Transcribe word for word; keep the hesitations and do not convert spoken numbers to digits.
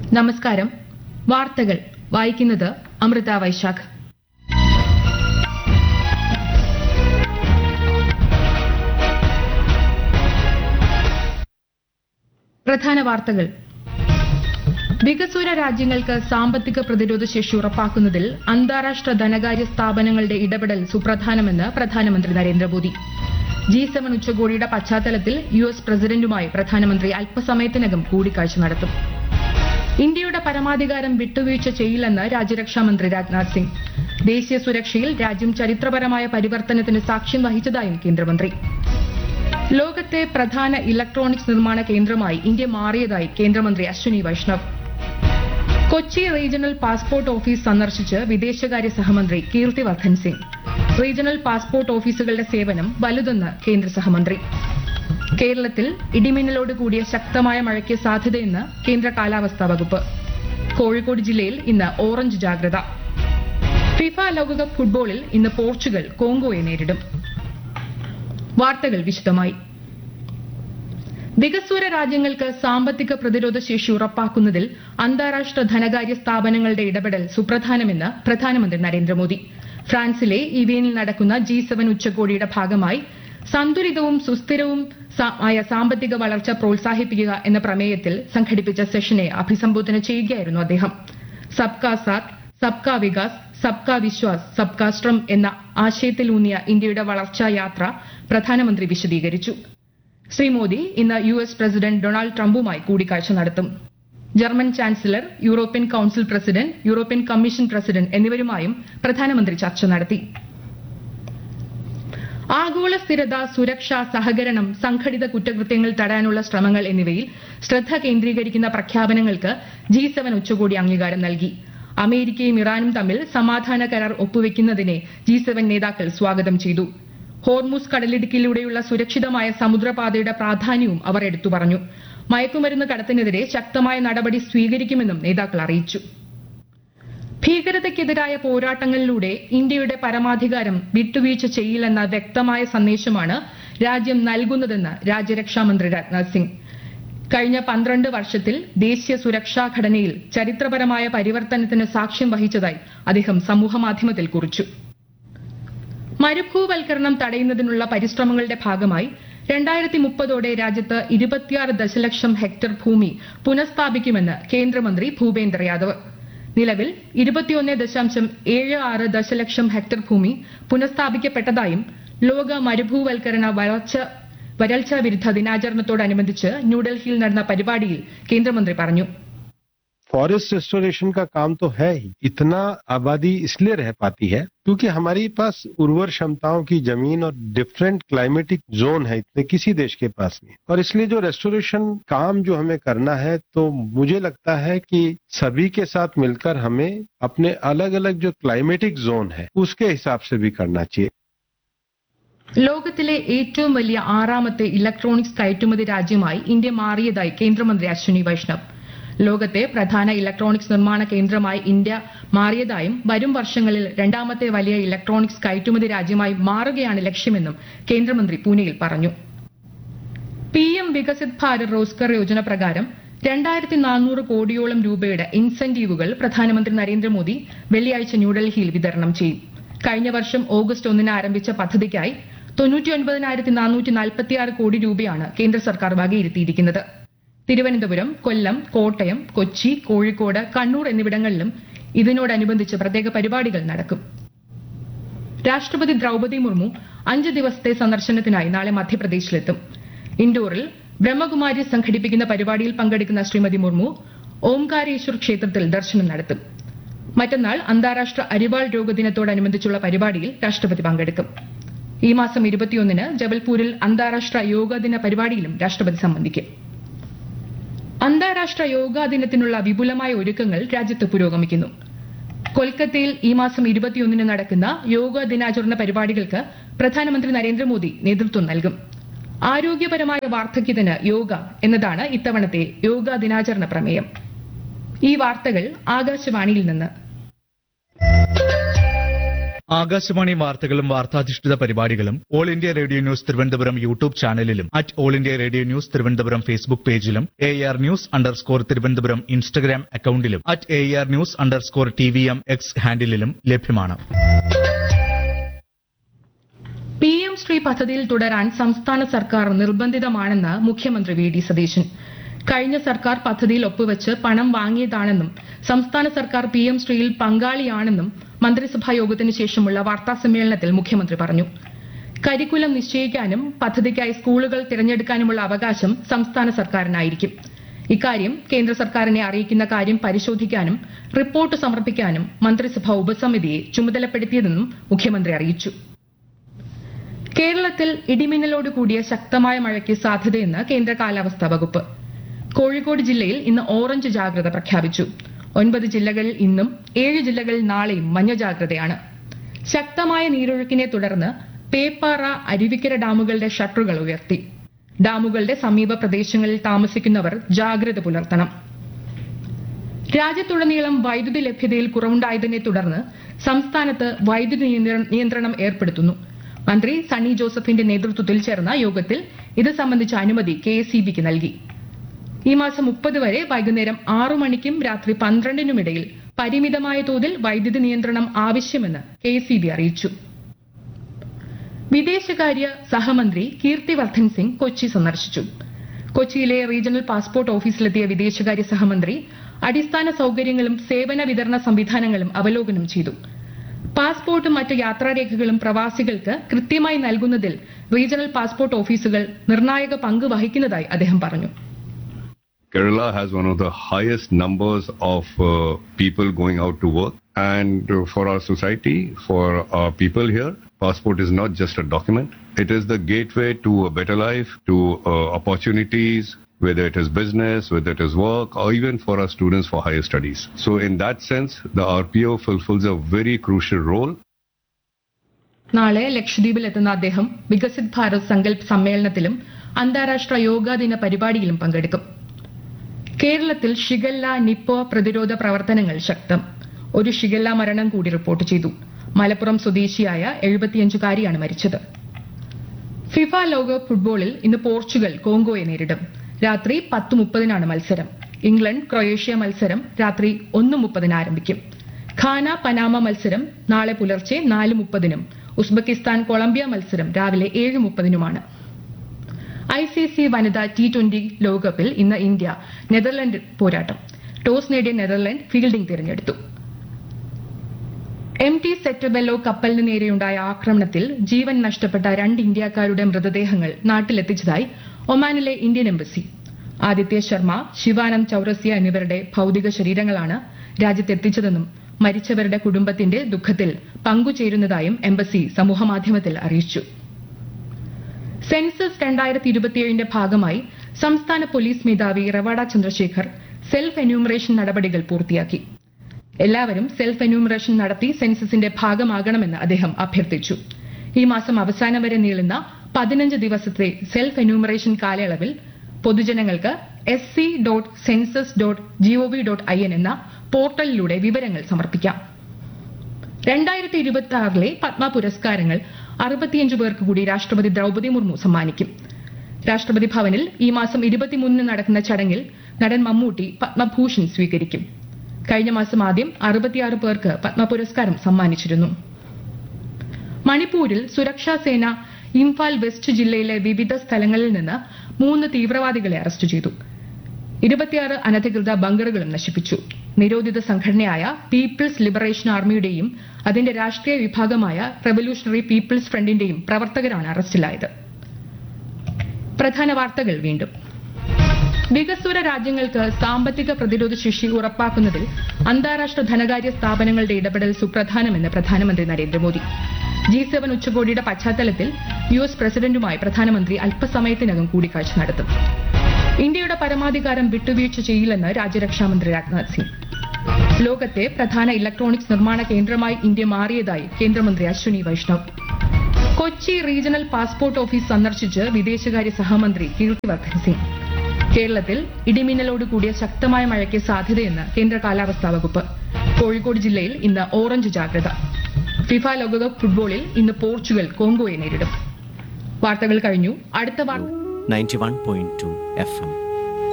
നമസ്കാരം. വാർത്തകൾ വായിക്കുന്നത് അമൃത വൈശാഖ്. പ്രധാന വാർത്തകൾ. വികസ്വര രാജ്യങ്ങൾക്ക് സാമ്പത്തിക പ്രതിരോധ ശേഷി ഉറപ്പാക്കുന്നതിൽ അന്താരാഷ്ട്ര ധനകാര്യ സ്ഥാപനങ്ങളുടെ ഇടപെടൽ സുപ്രധാനമെന്ന് പ്രധാനമന്ത്രി നരേന്ദ്രമോദി. ജി സെവൻ ഉച്ചകോടിയുടെ പശ്ചാത്തലത്തിൽ യു എസ് പ്രസിഡന്റുമായി പ്രധാനമന്ത്രി അല്പസമയത്തിനകം കൂടിക്കാഴ്ച നടത്തും. ഇന്ത്യയുടെ പരമാധികാരം വിട്ടുവീഴ്ച ചെയ്യില്ലെന്ന് രാജ്യരക്ഷാമന്ത്രി രാജ്നാഥ് സിംഗ്. ദേശീയ സുരക്ഷയിൽ രാജ്യം ചരിത്രപരമായ പരിവർത്തനത്തിന് സാക്ഷ്യം വഹിച്ചതായും കേന്ദ്രമന്ത്രി. ലോകത്തെ പ്രധാന ഇലക്ട്രോണിക്സ് നിർമ്മാണ കേന്ദ്രമായി ഇന്ത്യ മാറിയതായി കേന്ദ്രമന്ത്രി Ashwini Vaishnav. Kochi regional passport office സന്ദർശിച്ച് വിദേശകാര്യ സഹമന്ത്രി കീർത്തിവർദ്ധൻ സിംഗ്. റീജിയണൽ പാസ്പോർട്ട് ഓഫീസുകളുടെ സേവനം വലുതെന്ന് കേന്ദ്ര സഹമന്ത്രി. കേരളത്തിൽ ഇടിമിന്നലോട് കൂടിയ ശക്തമായ മഴയ്ക്ക് സാധ്യതയെന്ന് കേന്ദ്ര കാലാവസ്ഥാ വകുപ്പ്. കോഴിക്കോട് ജില്ലയിൽ ഇന്ന് ഓറഞ്ച് ജാഗ്രത. ഫിഫ ലോകകപ്പ് ഫുട്ബോളിൽ ഇന്ന് പോർച്ചുഗൽ കോങ്കോയെ നേരിടും. വാർത്തകൾ വിശദമായി. വികസ്വര രാജ്യങ്ങൾക്ക് സാമ്പത്തിക പ്രതിരോധ ശേഷി ഉറപ്പാക്കുന്നതിൽ അന്താരാഷ്ട്ര ധനകാര്യ സ്ഥാപനങ്ങളുടെ ഇടപെടൽ സുപ്രധാനമെന്ന് പ്രധാനമന്ത്രി നരേന്ദ്രമോദി. ഫ്രാൻസിലെ ഇവിയനിൽ നടക്കുന്ന ജി സെവൻ ഉച്ചകോടിയുടെ ഭാഗമായി സന്തുലിതവും സുസ്ഥിരവും ആയ സാമ്പത്തിക വളർച്ച പ്രോത്സാഹിപ്പിക്കുക എന്ന പ്രമേയത്തിൽ സംഘടിപ്പിച്ച സെഷനെ അഭിസംബോധന ചെയ്യുകയായിരുന്നു അദ്ദേഹം. സബ്കാ സാത്ത്, സബ്കാ വികാസ്, സബ്കാ വിശ്വാസ്, സബ്കാ ശ്രം എന്ന ആശയത്തിലൂന്നിയ ഇന്ത്യയുടെ വളർച്ചാ യാത്ര പ്രധാനമന്ത്രി വിശദീകരിച്ചു. ശ്രീ മോദി ഇന്ന് യു എസ് പ്രസിഡന്റ് ഡൊണാൾഡ് ട്രംപുമായി കൂടിക്കാഴ്ച നടത്തും. German chancellor, European council president, European commission president എന്നിവരുമായും പ്രധാനമന്ത്രി ചർച്ച നടത്തി. ആഗോള സ്ഥിരത, സുരക്ഷ, സഹകരണം, സംഘടിത കുറ്റകൃത്യങ്ങൾ തടയാനുള്ള ശ്രമങ്ങൾ എന്നിവയിൽ ശ്രദ്ധ കേന്ദ്രീകരിക്കുന്ന പ്രഖ്യാപനങ്ങൾക്ക് ജി സെവൻ ഉച്ചകോടി അംഗീകാരം നൽകി. അമേരിക്കയും ഇറാനും തമ്മിൽ സമാധാന കരാർ ഒപ്പുവെക്കുന്നതിനെ ജി സെവൻ നേതാക്കൾ സ്വാഗതം ചെയ്തു. ഹോർമുസ് കടലിടുക്കിലൂടെയുള്ള സുരക്ഷിതമായ സമുദ്രപാതയുടെ പ്രാധാന്യവും അവർ എടുത്തു പറഞ്ഞു. മയക്കുമരുന്ന് കടത്തിനെതിരെ ശക്തമായ നടപടി സ്വീകരിക്കുമെന്നും നേതാക്കൾ അറിയിച്ചു. ഭീകരതയ്ക്കെതിരായ പോരാട്ടങ്ങളിലൂടെ ഇന്ത്യയുടെ പരമാധികാരം വിട്ടുവീഴ്ച ചെയ്യില്ലെന്ന വ്യക്തമായ സന്ദേശമാണ് രാജ്യം നൽകുന്നതെന്ന് രാജ്യരക്ഷാമന്ത്രി രാജ്നാഥ് സിംഗ്. കഴിഞ്ഞ പന്ത്രണ്ട് വർഷത്തിൽ ദേശീയ സുരക്ഷാ ഘടനയിൽ ചരിത്രപരമായ പരിവർത്തനത്തിന് സാക്ഷ്യം വഹിച്ചതായി അദ്ദേഹം സമൂഹമാധ്യമത്തിൽ കുറിച്ചു. മരുഭൂവൽക്കരണം തടയുന്നതിനുള്ള പരിശ്രമങ്ങളുടെ ഭാഗമായി രണ്ടായിരത്തി മുപ്പതോടെ രാജ്യത്ത് ഇരുപത്തിയാറ് ദശലക്ഷം ഹെക്ടർ ഭൂമി പുനഃസ്ഥാപിക്കുമെന്ന് കേന്ദ്രമന്ത്രി ഭൂപേന്ദ്ര യാദവ്. നിലവിൽ ഇരുപത്തിയൊന്ന് ദശാംശം ഏഴ് ആറ് ദശലക്ഷം ഹെക്ടർ ഭൂമി പുനഃസ്ഥാപിക്കപ്പെട്ടതായും ലോക മരുഭൂവൽക്കരണ വളർച്ച വരൾച്ചാ വിരുദ്ധ ദിനാചരണത്തോടനുബന്ധിച്ച് ന്യൂഡൽഹിയിൽ നടന്ന പരിപാടിയിൽ കേന്ദ്രമന്ത്രി പറഞ്ഞു. फॉरेस्ट रेस्टोरेशन का काम तो है ही, इतना आबादी इसलिए रह पाती है क्योंकि हमारे पास उर्वर क्षमताओं की जमीन और डिफरेंट क्लाइमेटिक जोन है, इतने किसी देश के पास नहीं. और इसलिए जो रेस्टोरेशन काम जो हमें करना है, तो मुझे लगता है कि सभी के साथ मिलकर हमें अपने अलग अलग जो क्लाइमेटिक जोन है उसके हिसाब से भी करना चाहिए. ലോകത്തിലെ ഏറ്റവും വലിയ ആറാമത്തെ ഇലക്ട്രോണിക്സ് കയറ്റുമതി രാജ്യമായി ഇന്ത്യ മാറിയതായി കേന്ദ്രമന്ത്രി അശ്വിനി വൈഷ്ണവ്. ലോകത്തെ പ്രധാന ഇലക്ട്രോണിക്സ് നിർമ്മാണ കേന്ദ്രമായി ഇന്ത്യ മാറിയതായും വരും വർഷങ്ങളിൽ രണ്ടാമത്തെ വലിയ ഇലക്ട്രോണിക്സ് കയറ്റുമതി രാജ്യമായി മാറുകയാണ് ലക്ഷ്യമെന്നും കേന്ദ്രമന്ത്രി പൂനെയിൽ പറഞ്ഞു. പി എം വികസിത് ഭാരത് റോസ്ഗർ യോജന പ്രകാരം രണ്ടായിരത്തി നാനൂറ് കോടിയോളം രൂപയുടെ ഇൻസെന്റീവുകൾ പ്രധാനമന്ത്രി നരേന്ദ്രമോദി വെള്ളിയാഴ്ച ന്യൂഡൽഹിയിൽ വിതരണം ചെയ്യും. കഴിഞ്ഞ വർഷം ഓഗസ്റ്റ് ഒന്നിന് ആരംഭിച്ച പദ്ധതിക്കായി തൊണ്ണൂറ്റിയൊൻപതിനായിരത്തി നാനൂറ്റി നാൽപ്പത്തിയാറ് കോടി രൂപയാണ് കേന്ദ്ര സർക്കാർ വകയിരുത്തിയിരിക്കുന്നത്. തിരുവനന്തപുരം, കൊല്ലം, കോട്ടയം, കൊച്ചി, കോഴിക്കോട്, കണ്ണൂർ എന്നിവിടങ്ങളിലും ഇതിനോടനുബന്ധിച്ച് പ്രത്യേക പരിപാടികൾ നടക്കും. രാഷ്ട്രപതി ദ്രൌപദി മുർമു അഞ്ച് ദിവസത്തെ സന്ദർശനത്തിനായി നാളെ മധ്യപ്രദേശിലെത്തും. ഇൻഡോറിൽ ബ്രഹ്മകുമാരി സംഘടിപ്പിക്കുന്ന പരിപാടിയിൽ പങ്കെടുക്കുന്ന ശ്രീമതി മുർമു ഓംകാരേശ്വർ ക്ഷേത്രത്തിൽ ദർശനം നടത്തും. മറ്റന്നാൾ അന്താരാഷ്ട്ര അരിവാൾ രോഗദിനത്തോടനുബന്ധിച്ചുള്ള പരിപാടിയിൽ രാഷ്ട്രപതി പങ്കെടുക്കും. ഈ മാസം ഇരുപത്തിയൊന്നിന് ജബൽപൂരിൽ അന്താരാഷ്ട്ര യോഗാ ദിന പരിപാടിയിലും രാഷ്ട്രപതി സംബന്ധിക്കും. അന്താരാഷ്ട്ര യോഗാ ദിനത്തിനുള്ള വിപുലമായ ഒരുക്കങ്ങൾ രാജ്യത്ത് പുരോഗമിക്കുന്നു. കൊൽക്കത്തയിൽ ഈ മാസം ഇരുപത്തിയൊന്നിന് നടക്കുന്ന യോഗാ ദിനാചരണ പരിപാടികൾക്ക് പ്രധാനമന്ത്രി നരേന്ദ്രമോദി നേതൃത്വം നൽകും. ആരോഗ്യപരമായ വാർദ്ധക്യത്തിന് യോഗ എന്നതാണ് ഇത്തവണത്തെ യോഗാ ദിനാചരണ പ്രമേയം. ഈ വാർത്തകൾ ആകാശവാണിയിൽ നിന്ന്. ആകാശവാണി വാർത്തകളും വാർത്താധിഷ്ഠിത പരിപാടികളും all India radio news Thiruvananthapuram YouTube ചാനലിലും at all India radio news Thiruvananthapuram Facebook പേജിലും A R news underscore Thiruvananthapuram Instagram അക്കൌണ്ടിലും at A R news underscore T V M X ഹാൻഡിലും ലഭ്യമാണ്. പി എം ശ്രീ പദ്ധതിയിൽ തുടരാൻ സംസ്ഥാന സർക്കാർ നിർബന്ധിതമാണെന്ന് മുഖ്യമന്ത്രി വി ഡി സതീശൻ. കഴിഞ്ഞ സർക്കാർ പദ്ധതിയിൽ ഒപ്പുവെച്ച് പണം വാങ്ങിയതാണെന്നും സംസ്ഥാന സർക്കാർ പി എം ശ്രീയിൽ പങ്കാളിയാണെന്നും മന്ത്രിസഭാ യോഗത്തിന് ശേഷമുള്ള വാർത്താസമ്മേളനത്തിൽ മുഖ്യമന്ത്രി പറഞ്ഞു. കരിക്കുലം നിശ്ചയിക്കാനും പദ്ധതിക്കായി സ്കൂളുകൾ തിരഞ്ഞെടുക്കാനുമുള്ള അവകാശം സംസ്ഥാന സർക്കാരിനായിരിക്കും. ഇക്കാര്യം കേന്ദ്ര സർക്കാരിനെ അറിയിക്കുന്ന കാര്യം പരിശോധിക്കാനും റിപ്പോർട്ട് സമർപ്പിക്കാനും മന്ത്രിസഭാ ഉപസമിതിയെ ചുമതലപ്പെടുത്തിയതെന്നും മുഖ്യമന്ത്രി അറിയിച്ചു. കേരളത്തിൽ ഇടിമിന്നലോട് കൂടിയ ശക്തമായ മഴയ്ക്ക് സാധ്യതയെന്ന് കേന്ദ്ര കാലാവസ്ഥാ വകുപ്പ്. കോഴിക്കോട് ജില്ലയിൽ ഇന്ന് ഓറഞ്ച് ജാഗ്രത പ്രഖ്യാപിച്ചു. ഒൻപത് ജില്ലകളിൽ ഇന്നും ഏഴ് ജില്ലകളിൽ നാളെയും മഞ്ഞ ജാഗ്രതയാണ്. ശക്തമായ നീരൊഴുക്കിനെ തുടർന്ന് പേപ്പാറ, അരുവിക്കര ഡാമുകളുടെ ഷട്ടറുകൾ ഉയർത്തി. ഡാമുകളുടെ സമീപ പ്രദേശങ്ങളിൽ താമസിക്കുന്നവർ ജാഗ്രത പുലർത്തണം. രാജ്യത്തുടനീളം വൈദ്യുതി ലഭ്യതയിൽ കുറവുണ്ടായതിനെ തുടർന്ന് സംസ്ഥാനത്ത് വൈദ്യുതി നിയന്ത്രണം ഏർപ്പെടുത്തുന്നു. മന്ത്രി സണ്ണി ജോസഫിന്റെ നേതൃത്വത്തിൽ ചേർന്ന യോഗത്തിൽ ഇത് സംബന്ധിച്ച അനുമതി കെ എസ് ഇ ബിക്ക് നൽകി. ഈ മാസം മുപ്പത് വരെ വൈകുന്നേരം ആറു മണിക്കും രാത്രി പന്ത്രണ്ടിനുമിടയിൽ പരിമിതമായ തോതിൽ വൈദ്യുതി നിയന്ത്രണം ആവശ്യമെന്ന് കെ എസ് ഇ ബി അറിയിച്ചു. വിദേശകാര്യ സഹമന്ത്രി കീർത്തിവർദ്ധൻ സിംഗ് കൊച്ചി സന്ദർശിച്ചു. കൊച്ചിയിലെ റീജിയണൽ പാസ്പോർട്ട് ഓഫീസിലെത്തിയ വിദേശകാര്യ സഹമന്ത്രി അടിസ്ഥാന സൌകര്യങ്ങളും സേവന വിതരണ സംവിധാനങ്ങളും അവലോകനം ചെയ്തു. പാസ്പോർട്ടും മറ്റ് യാത്രാരേഖകളും പ്രവാസികൾക്ക് കൃത്യമായി നൽകുന്നതിൽ റീജിയണൽ പാസ്പോർട്ട് ഓഫീസുകൾ നിർണായക പങ്ക് വഹിക്കുന്നതായി അദ്ദേഹം പറഞ്ഞു. Kerala has one of the highest numbers of uh, people going out to work, and uh, for our society, for our people here, passport is not just a document. It is the gateway to a better life, to uh, opportunities, whether it is business, whether it is work, or even for our students for higher studies. So in that sense, the R P O fulfills a very crucial role. നാളെ ലക്ഷദ്വീപിലെത്തുന്ന അദ്ദേഹം വികസിത് ഭാരത് സങ്കല്പ് സമ്മേളനത്തിലും അന്താരാഷ്ട്ര യോഗാ ദിന പരിപാടിയിലും പങ്കെടുക്കും. കേരളത്തിൽ shigella, നിപ്പോ പ്രതിരോധ പ്രവർത്തനങ്ങൾ ശക്തം. ഒരു ഷിഗല്ല മരണം കൂടി റിപ്പോർട്ട് ചെയ്തു. മലപ്പുറം സ്വദേശിയായ എഴുപത്തിയഞ്ചുകാരിയാണ് മരിച്ചത്. ഫിഫ ലോകകപ്പ് ഫുട്ബോളിൽ ഇന്ന് പോർച്ചുഗൽ കോങ്കോയെ നേരിടും. രാത്രി പത്ത് മുപ്പതിനാണ് മത്സരം. ഇംഗ്ലണ്ട് ക്രൊയേഷ്യ മത്സരം രാത്രി ഒന്ന് മുപ്പതിന് ആരംഭിക്കും. ഖാന പനാമ മത്സരം നാളെ പുലർച്ചെ നാല് മുപ്പതിനും ഉസ്ബെക്കിസ്ഥാൻ കൊളംബിയ മത്സരം രാവിലെ ഏഴ് മുപ്പതിനുമാണ്. ഐ സി സി വനിതാ ടി ട്വന്റി ലോകകപ്പിൽ ഇന്ന് ഇന്ത്യ നെതർലൻഡ് പോരാട്ടം. ടോസ് നേടിയ നെതർലൻഡ് ഫീൽഡിംഗ് തിരഞ്ഞെടുത്തു. എം ടി സെറ്റബെല്ലോ കപ്പലിന് നേരെയുണ്ടായ ആക്രമണത്തിൽ ജീവൻ നഷ്ടപ്പെട്ട രണ്ട് ഇന്ത്യക്കാരുടെ മൃതദേഹങ്ങൾ നാട്ടിലെത്തിച്ചതായി ഒമാനിലെ ഇന്ത്യൻ എംബസി. ആദിത്യ ശർമ്മ, ശിവാനന്ദ് ചൌറസിയ എന്നിവരുടെ ഭൌതിക ശരീരങ്ങളാണ് രാജ്യത്തെത്തിച്ചതെന്നും മരിച്ചവരുടെ കുടുംബത്തിന്റെ ദുഃഖത്തിൽ പങ്കുചേരുന്നതായും എംബസി സമൂഹമാധ്യമത്തിൽ അറിയിച്ചു. സെൻസസ് രണ്ടായിരത്തി ഇരുപത്തിയേഴിന്റെ ഭാഗമായി സംസ്ഥാന പോലീസ് മേധാവി റവാഡ ചന്ദ്രശേഖർ സെൽഫ് എന്യൂമറേഷൻ നടപടികൾ പൂർത്തിയാക്കി. എല്ലാവരും സെൽഫ് എന്യൂമറേഷൻ നടത്തി സെൻസസിന്റെ ഭാഗമാകണമെന്ന് അദ്ദേഹം അഭ്യർത്ഥിച്ചു. ഈ മാസം അവസാനം വരെ നീളുന്ന പതിനഞ്ച് ദിവസത്തെ സെൽഫ് എന്യൂമറേഷൻ കാലയളവിൽ പൊതുജനങ്ങൾക്ക് S C dot census dot G O V dot I N എന്ന പോർട്ടലിലൂടെ വിവരങ്ങൾ സമർപ്പിക്കാം. രണ്ടായിരത്തി ഇരുപത്തി ആറിലെ പത്മ പുരസ്കാരങ്ങൾ അറുപത്തിയഞ്ച് പേർക്ക് കൂടി രാഷ്ട്രപതി ദ്രൌപദി മുർമു സമ്മാനിക്കും. രാഷ്ട്രപതി ഭവനിൽ ഈ മാസം ഇരുപത്തിമൂന്നിന് നടക്കുന്ന ചടങ്ങിൽ നടൻ മമ്മൂട്ടി പത്മഭൂഷൺ സ്വീകരിക്കും. കഴിഞ്ഞ മാസം ആദ്യം അറുപത്തിയാറ് പേർക്ക് പത്മ പുരസ്കാരം സമ്മാനിച്ചിരുന്നു. മണിപ്പൂരിൽ സുരക്ഷാസേന ഇംഫാൽ വെസ്റ്റ് ജില്ലയിലെ വിവിധ സ്ഥലങ്ങളിൽ നിന്ന് മൂന്ന് തീവ്രവാദികളെ അറസ്റ്റ് ചെയ്തു. ഇരുപത്തിയാറ് അനധികൃത ബങ്കറുകളും നശിപ്പിച്ചു. നിരോധിത സംഘടനയായ പീപ്പിൾസ് ലിബറേഷൻ ആർമിയുടെയും അതിന്റെ രാഷ്ട്രീയ വിഭാഗമായ റവല്യൂഷണറി പീപ്പിൾസ് ഫ്രണ്ടിന്റെയും പ്രവർത്തകരാണ് അറസ്റ്റിലായത്. പ്രധാന വാർത്തകൾ വീണ്ടും. വികസ്വര രാജ്യങ്ങൾക്ക് സാമ്പത്തിക പ്രതിരോധ ശേഷി ഉറപ്പാക്കുന്നതിൽ അന്താരാഷ്ട്ര ധനകാര്യ സ്ഥാപനങ്ങളുടെ ഇടപെടൽ സുപ്രധാനമെന്ന് പ്രധാനമന്ത്രി നരേന്ദ്രമോദി. ജി സെവൻ ഉച്ചകോടിയുടെ പശ്ചാത്തലത്തിൽ യു എസ് പ്രസിഡന്റുമായി പ്രധാനമന്ത്രി അല്പസമയത്തിനകം കൂടിക്കാഴ്ച നടത്തും. ഇന്ത്യയുടെ പരമാധികാരം വിട്ടുവീഴ്ച ചെയ്യില്ലെന്ന് രാജ്യരക്ഷാമന്ത്രി രാജ്നാഥ് സിംഗ്. ലോകത്തെ പ്രധാന ഇലക്ട്രോണിക്സ് നിർമ്മാണ കേന്ദ്രമായി ഇന്ത്യ മാറിയതായി കേന്ദ്രമന്ത്രി Ashwini Vaishnav. Kochi regional passport office സന്ദർശിച്ച് വിദേശകാര്യ സഹമന്ത്രി കീർത്തിവർദ്ധൻ സിംഗ്. കേരളത്തിൽ ഇടിമിന്നലോട് കൂടിയ ശക്തമായ മഴയ്ക്ക് സാധ്യതയെന്ന് കേന്ദ്ര കാലാവസ്ഥാ വകുപ്പ്. കോഴിക്കോട് ജില്ലയിൽ ഇന്ന് ഓറഞ്ച് ജാഗ്രത. ഫിഫ ലോകകപ്പ് ഫുട്ബോളിൽ ഇന്ന് പോർച്ചുഗൽ കോങ്കോയെ നേരിടും. വാർത്തകൾ കഴിഞ്ഞു. അടുത്ത വാർത്ത ninety-one point two F M.